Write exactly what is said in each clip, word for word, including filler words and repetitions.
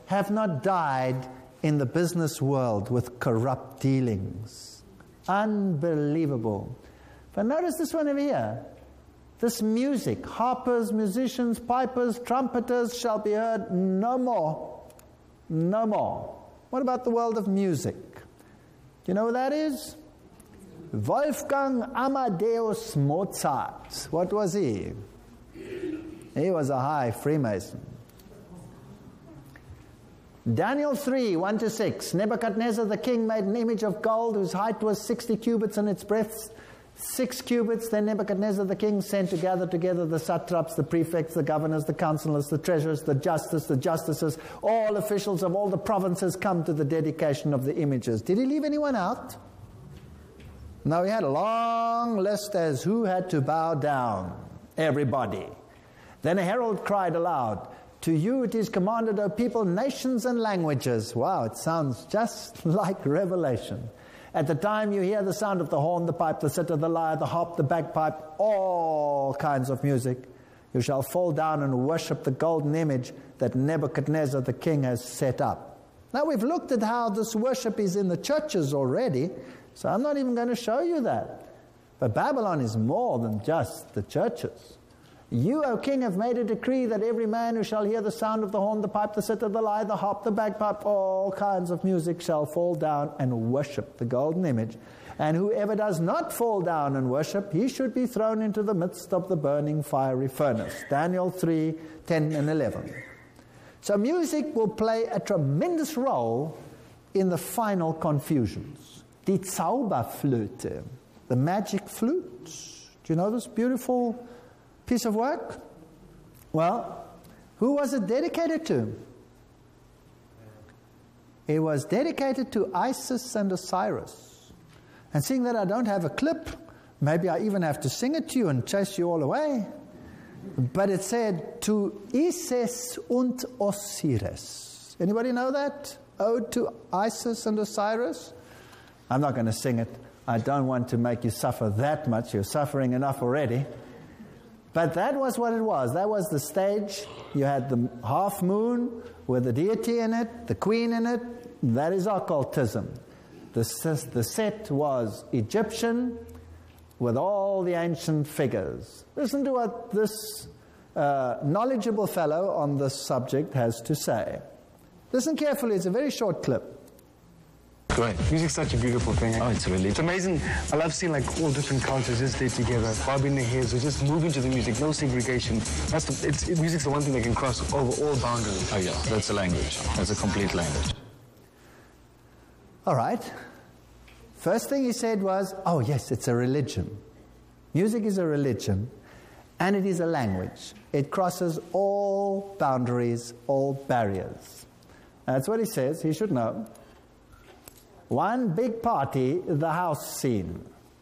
have not died in the business world with corrupt dealings. Unbelievable. But notice this one over here. This music, harpers, musicians, pipers, trumpeters shall be heard no more. No more. What about the world of music? Do you know who that is? Wolfgang Amadeus Mozart. What was he? He was a high Freemason. Daniel three, one to six. Nebuchadnezzar the king made an image of gold whose height was sixty cubits and its breadth six cubits. Then Nebuchadnezzar the king sent to gather together the satraps, the prefects, the governors, the counselors, the treasurers, the justice, the justices, all officials of all the provinces come to the dedication of the images. Did he leave anyone out? No, he had a long list as who had to bow down. Everybody. Then a herald cried aloud, to you it is commanded, O people, nations and languages. Wow, it sounds just like Revelation. At the time you hear the sound of the horn, the pipe, the sitar, the lyre, the harp, the bagpipe, all kinds of music, you shall fall down and worship the golden image that Nebuchadnezzar the king has set up. Now we've looked at how this worship is in the churches already, so I'm not even going to show you that. But Babylon is more than just the churches. You, O king, have made a decree that every man who shall hear the sound of the horn, the pipe, the sitar, the lyre, the harp, the bagpipe, all kinds of music shall fall down and worship the golden image. And whoever does not fall down and worship, he should be thrown into the midst of the burning fiery furnace. Daniel three, ten and eleven. So music will play a tremendous role in the final confusions. Die Zauberflöte, the magic flute. Do you know this beautiful piece of work? Well, who was it dedicated to? It was dedicated to Isis and Osiris. And seeing that I don't have a clip, maybe I even have to sing it to you and chase you all away. But it said, to Isis und Osiris. Anybody know that? Ode to Isis and Osiris? I'm not going to sing it. I don't want to make you suffer that much. You're suffering enough already. But that was what it was. That was the stage. You had the half moon with the deity in it, the queen in it. That is occultism. The, the set was Egyptian with all the ancient figures. Listen to what this uh, knowledgeable fellow on this subject has to say. Listen carefully. It's a very short clip. Great. Music's such a beautiful thing. Oh, it's really... It's amazing. I love seeing like all different cultures just stay together, bobbing their heads, or just moving to the music, no segregation. That's the, it's, it, music's the one thing that can cross over all boundaries. Oh yeah, that's a language. That's a complete language. All right. First thing he said was, oh yes, it's a religion. Music is a religion, and it is a language. It crosses all boundaries, all barriers. That's what he says. He should know. One big party, the house scene.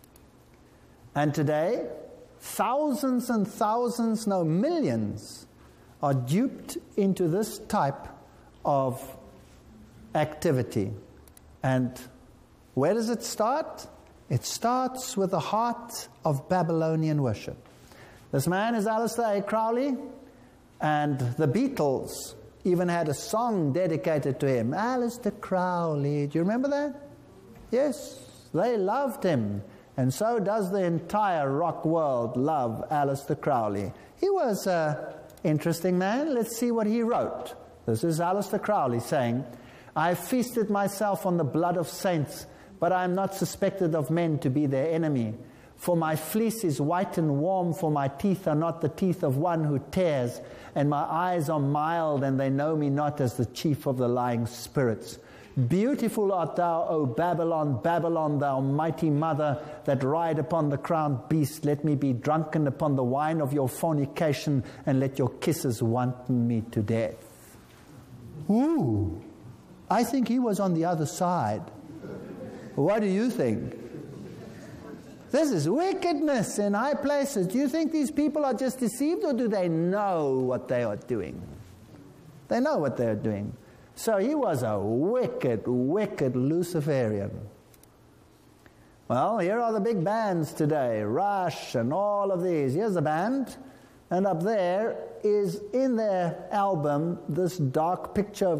And today, thousands and thousands, no millions, are duped into this type of activity. And where does it start? It starts with the heart of Babylonian worship. This man is Aleister A. Crowley, and the Beatles even had a song dedicated to him. Aleister Crowley. Do you remember that? Yes, they loved him. And so does the entire rock world love Aleister Crowley. He was an interesting man. Let's see what he wrote. This is Aleister Crowley saying, I have feasted myself on the blood of saints, but I am not suspected of men to be their enemy. For my fleece is white and warm, for my teeth are not the teeth of one who tears, and my eyes are mild, and they know me not as the chief of the lying spirits. Beautiful art thou, O Babylon, Babylon, thou mighty mother, that ride upon the crowned beast. Let me be drunken upon the wine of your fornication, and let your kisses wanton me to death. Ooh, I think he was on the other side. What do you think? This is wickedness in high places. Do you think these people are just deceived, or do they know what they are doing? They know what they're doing. So he was a wicked, wicked Luciferian. Well, here are the big bands today, Rush and all of these. Here's a band, and up there is in their album this dark picture of